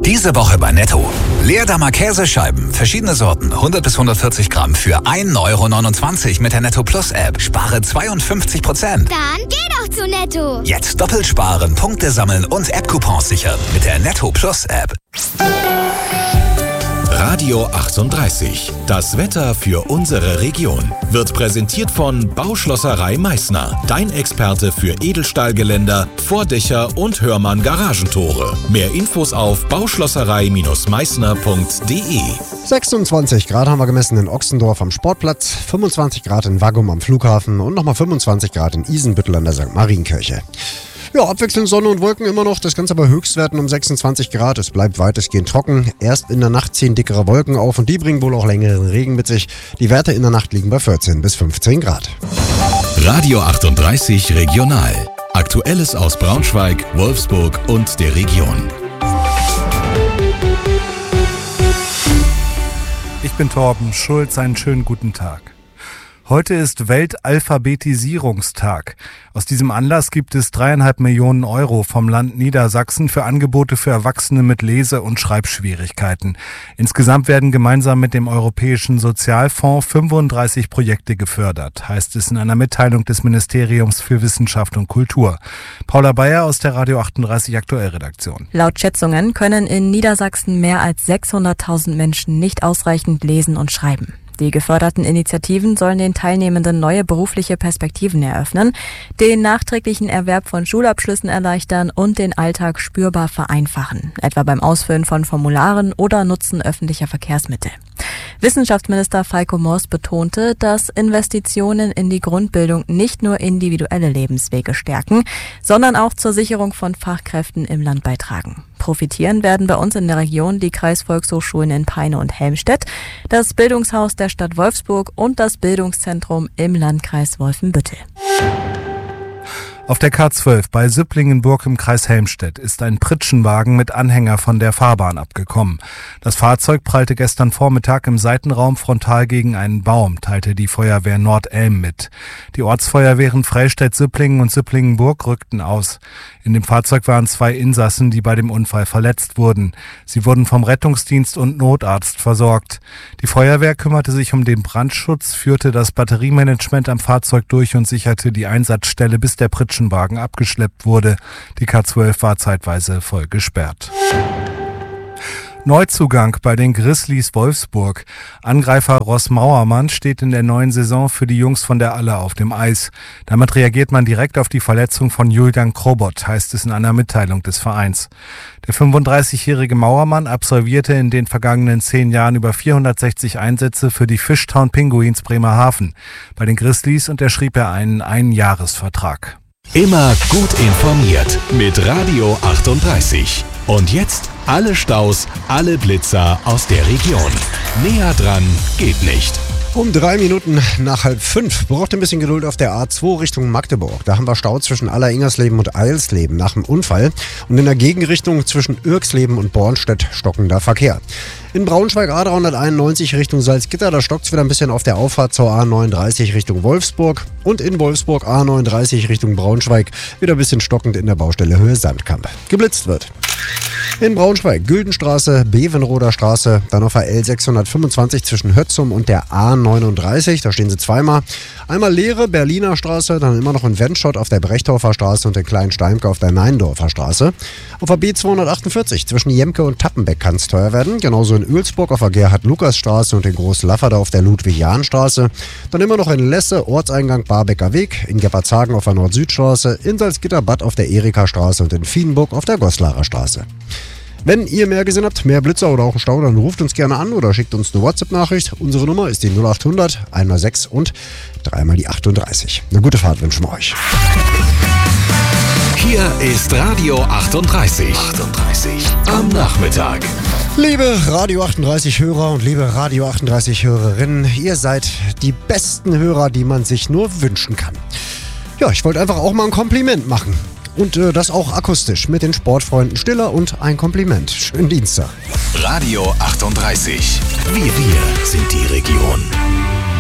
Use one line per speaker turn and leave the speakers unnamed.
Diese Woche bei Netto. Leerdammer Käsescheiben, verschiedene Sorten, 100 bis 140 Gramm für 1,29 € mit der Netto Plus App. Spare 52%.
Dann geh doch zu Netto.
Jetzt doppelt sparen, Punkte sammeln und App-Coupons sichern mit der Netto Plus App.
Radio 38. Das Wetter für unsere Region wird präsentiert von Bauschlosserei Meißner. Dein Experte für Edelstahlgeländer, Vordächer und Hörmann Garagentore. Mehr Infos auf bauschlosserei-meißner.de.
26 Grad haben wir gemessen in Ochsendorf am Sportplatz, 25 Grad in Waggum am Flughafen und nochmal 25 Grad in Isenbüttel an der St. Marienkirche. Ja, abwechselnd Sonne und Wolken immer noch, das Ganze bei Höchstwerten um 26 Grad. Es bleibt weitestgehend trocken. Erst in der Nacht ziehen dickere Wolken auf und die bringen wohl auch längeren Regen mit sich. Die Werte in der Nacht liegen bei 14 bis 15 Grad.
Radio 38 Regional. Aktuelles aus Braunschweig, Wolfsburg und der Region.
Ich bin Torben Schulz, einen schönen guten Tag. Heute ist Weltalphabetisierungstag. Aus diesem Anlass gibt es 3,5 Millionen € vom Land Niedersachsen für Angebote für Erwachsene mit Lese- und Schreibschwierigkeiten. Insgesamt werden gemeinsam mit dem Europäischen Sozialfonds 35 Projekte gefördert, heißt es in einer Mitteilung des Ministeriums für Wissenschaft und Kultur. Paula Bayer aus der Radio 38 Aktuellredaktion.
Laut Schätzungen können in Niedersachsen mehr als 600.000 Menschen nicht ausreichend lesen und schreiben. Die geförderten Initiativen sollen den Teilnehmenden neue berufliche Perspektiven eröffnen, den nachträglichen Erwerb von Schulabschlüssen erleichtern und den Alltag spürbar vereinfachen, etwa beim Ausfüllen von Formularen oder Nutzen öffentlicher Verkehrsmittel. Wissenschaftsminister Falco Moors betonte, dass Investitionen in die Grundbildung nicht nur individuelle Lebenswege stärken, sondern auch zur Sicherung von Fachkräften im Land beitragen. Profitieren werden bei uns in der Region die Kreisvolkshochschulen in Peine und Helmstedt, das Bildungshaus der Stadt Wolfsburg und das Bildungszentrum im Landkreis Wolfenbüttel.
Auf der K12 bei Süpplingenburg im Kreis Helmstedt ist ein Pritschenwagen mit Anhänger von der Fahrbahn abgekommen. Das Fahrzeug prallte gestern Vormittag im Seitenraum frontal gegen einen Baum, teilte die Feuerwehr Nordelm mit. Die Ortsfeuerwehren Freistädt-Süpplingen und Süpplingenburg rückten aus. In dem Fahrzeug waren 2 Insassen, die bei dem Unfall verletzt wurden. Sie wurden vom Rettungsdienst und Notarzt versorgt. Die Feuerwehr kümmerte sich um den Brandschutz, führte das Batteriemanagement am Fahrzeug durch und sicherte die Einsatzstelle, bis der Pritschenwagen abgeschleppt wurde. Die K12 war zeitweise voll gesperrt. Neuzugang bei den Grizzlies Wolfsburg. Angreifer Ross Mauermann steht in der neuen Saison für die Jungs von der Alle auf dem Eis. Damit reagiert man direkt auf die Verletzung von Julian Krobot, heißt es in einer Mitteilung des Vereins. Der 35-jährige Mauermann absolvierte in den vergangenen 10 Jahren über 460 Einsätze für die Fishtown Pinguins Bremerhaven. Bei den Grizzlies unterschrieb er einen Einjahresvertrag.
Immer gut informiert mit Radio 38. Und jetzt alle Staus, alle Blitzer aus der Region. Näher dran geht nicht.
Um 3 Minuten nach 4:30 braucht ein bisschen Geduld auf der A2 Richtung Magdeburg. Da haben wir Stau zwischen Aller-Ingersleben und Eilsleben nach dem Unfall. Und in der Gegenrichtung zwischen Irksleben und Bornstedt stockender Verkehr. In Braunschweig A391 Richtung Salzgitter, da stockt's wieder ein bisschen auf der Auffahrt zur A39 Richtung Wolfsburg. Und in Wolfsburg A39 Richtung Braunschweig wieder ein bisschen stockend in der Baustelle Höhe Sandkamp. Geblitzt wird. In Braunschweig, Güldenstraße, Bevenroder Straße, dann auf der L625 zwischen Hötzum und der A39, da stehen sie zweimal. Einmal leere Berliner Straße, dann immer noch in Wendschott auf der Brechdorfer Straße und in Kleinsteimke auf der Neindorfer Straße. Auf der B248 zwischen Jemke und Tappenbeck kann es teuer werden, genauso in Oelsburg auf der Gerhard-Lukas-Straße und in Groß-Lafferda auf der Ludwig-Jahn-Straße. Dann immer noch in Lesse, Ortseingang Barbecker Weg, in Geppershagen auf der Nord-Süd-Straße, in Salzgitter-Bad auf der Erika-Straße und in Viehdenburg auf der Goslarer Straße. Wenn ihr mehr gesehen habt, mehr Blitzer oder auch einen Stau, dann ruft uns gerne an oder schickt uns eine WhatsApp-Nachricht. Unsere Nummer ist die 0800 1x6 und 3x die 38. Eine gute Fahrt wünschen wir euch.
Hier ist Radio 38. Am Nachmittag.
Liebe Radio 38 Hörer und liebe Radio 38 Hörerinnen, ihr seid die besten Hörer, die man sich nur wünschen kann. Ja, ich wollte einfach auch mal ein Kompliment machen. Und das auch akustisch mit den Sportfreunden Stiller und ein Kompliment. Schönen Dienstag.
Radio 38. Wir sind die Region.